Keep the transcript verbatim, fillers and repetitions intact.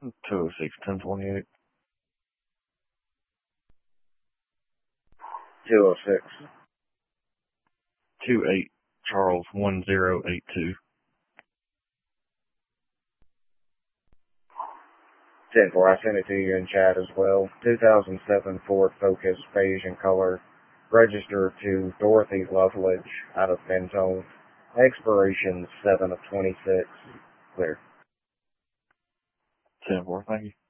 two oh six, ten twenty-eight. two oh six. two eight, Charles, one zero eight two. ten four, I sent it to you in chat as well. two thousand seven Ford Focus, beige in color. Registered to Dorothy Loveledge out of Fentone. Expiration seven of twenty-six. Clear. ten four, thank you.